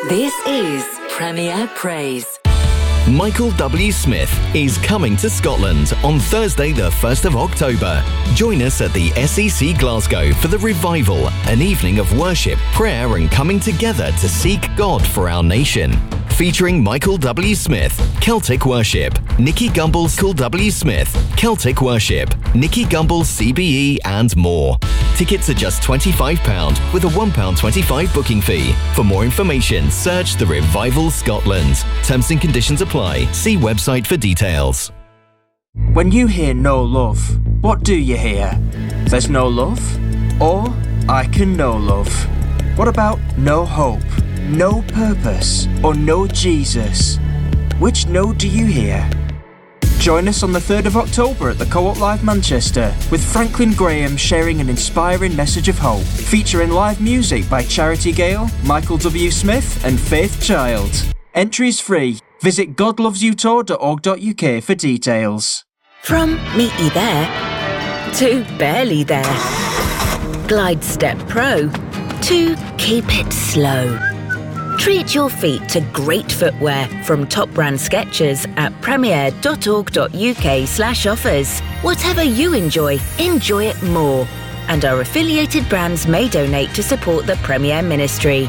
This is Premier Praise. Michael W. Smith is coming to Scotland on Thursday the 1st of October. Join us at the SEC Glasgow for the Revival, an evening of worship, prayer and coming together to seek God for our nation. Featuring Michael W. Smith, Celtic Worship, Nicky Gumbel's Michael W. Smith, Celtic Worship, Nicky Gumbel's CBE and more. Tickets are just £25 with a £1.25 booking fee. For more information, search The Revival Scotland. Terms and conditions apply. See website for details. When you hear no love, what do you hear? There's no love? Or I can know love? What about no hope, no purpose, or no Jesus? Which no do you hear? Join us on the 3rd of October at the Co-op Live Manchester with Franklin Graham sharing an inspiring message of hope, featuring live music by Charity Gale, Michael W. Smith and Faith Child. Entries free. Visit godlovesyoutour.org.uk for details. From meet you there to barely there. Glide Step Pro to keep it slow. Treat your feet to great footwear from top brand Skechers at premier.org.uk/offers. Whatever you enjoy it more. And our affiliated brands may donate to support the Premier Ministry.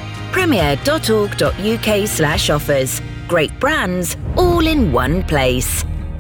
premier.org.uk/offers. Great brands, all in one place.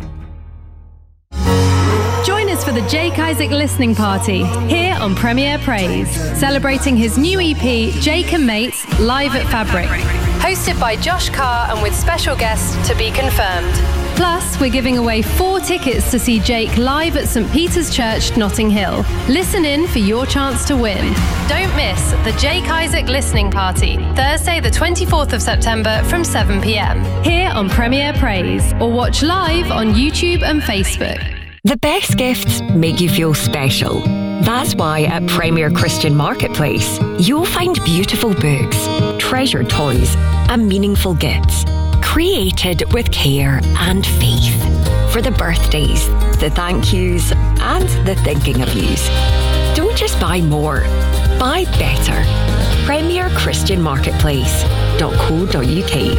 Join us for the Jake Isaac listening party here on Premier Praise, celebrating his new EP, Jake and Mates, live at Fabric. Hosted by Josh Carr and with special guests to be confirmed. Plus, we're giving away 4 tickets to see Jake live at St Peter's Church, Notting Hill. Listen in for your chance to win. Don't miss the Jake Isaac listening party, Thursday the 24th of September from 7 p.m. here on Premier Praise, or watch live on YouTube and Facebook. The best gifts make you feel special. That's why at Premier Christian Marketplace, you'll find beautiful books, treasured toys, and meaningful gifts, created with care and faith. For the birthdays, the thank yous, and the thinking of yous. Don't just buy more, buy better. Premier Christian Marketplace.co.uk.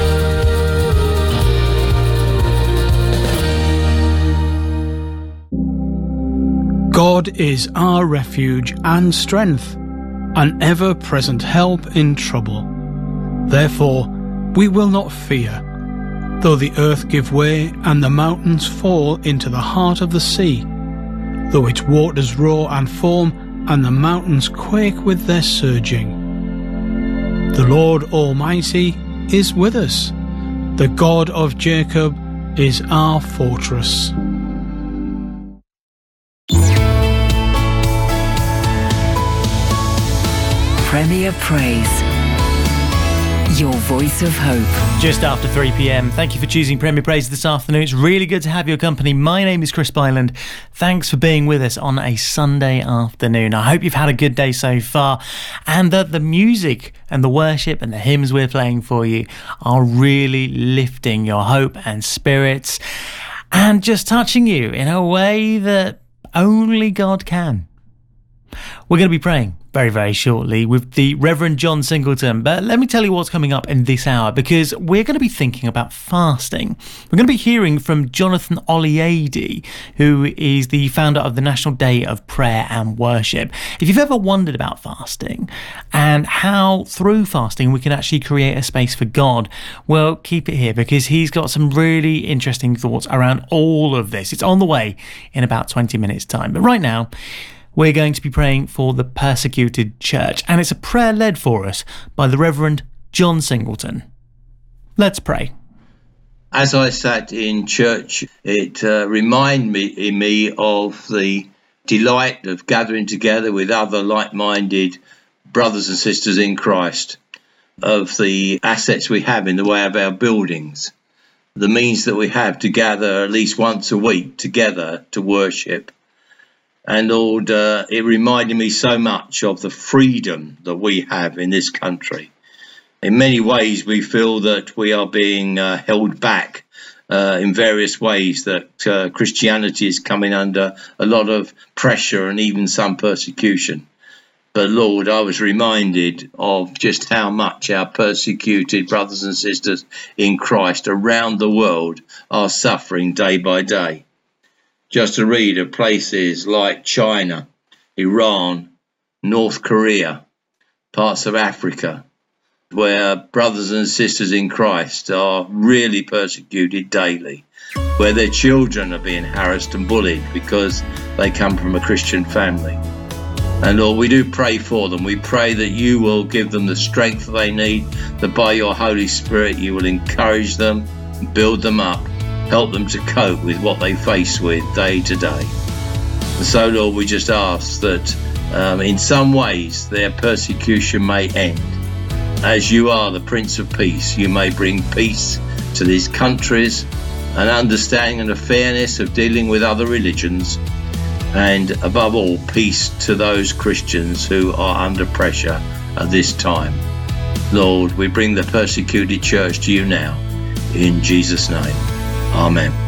God is our refuge and strength, an ever-present help in trouble. Therefore, we will not fear, though the earth give way and the mountains fall into the heart of the sea, though its waters roar and foam and the mountains quake with their surging. The Lord Almighty is with us. The God of Jacob is our fortress. Premier Praise. Your voice of hope. Just after 3 p.m. Thank you for choosing Premier Praise this afternoon. It's really good to have your company. My name is Chris Byland. Thanks for being with us on a Sunday afternoon. I hope you've had a good day so far and that the music and the worship and the hymns we're playing for you are really lifting your hope and spirits and just touching you in a way that only God can. We're going to be praying very, very shortly with the Reverend John Singleton. But let me tell you what's coming up in this hour, because we're going to be thinking about fasting. We're going to be hearing from Jonathan Oliade, who is the founder of the National Day of Prayer and Worship. If you've ever wondered about fasting and how through fasting we can actually create a space for God, well, keep it here, because he's got some really interesting thoughts around all of this. It's on the way in about 20 minutes' time. But right now, we're going to be praying for the persecuted church, and it's a prayer led for us by the Reverend John Singleton. Let's pray. As I sat in church, it reminded me of the delight of gathering together with other like-minded brothers and sisters in Christ, of the assets we have in the way of our buildings, the means that we have to gather at least once a week together to worship. And Lord, it reminded me so much of the freedom that we have in this country. In many ways, we feel that we are being held back in various ways, that Christianity is coming under a lot of pressure and even some persecution. But Lord, I was reminded of just how much our persecuted brothers and sisters in Christ around the world are suffering day by day. Just to read of places like China, Iran, North Korea, parts of Africa, where brothers and sisters in Christ are really persecuted daily, where their children are being harassed and bullied because they come from a Christian family. And Lord, we do pray for them. We pray that you will give them the strength they need, that by your Holy Spirit you will encourage them, build them up, help them to cope with what they face with day to day. And so, Lord, we just ask that in some ways their persecution may end. As you are the Prince of Peace, you may bring peace to these countries, an understanding and a fairness of dealing with other religions, and above all, peace to those Christians who are under pressure at this time. Lord, we bring the persecuted church to you now, in Jesus' name. Amen.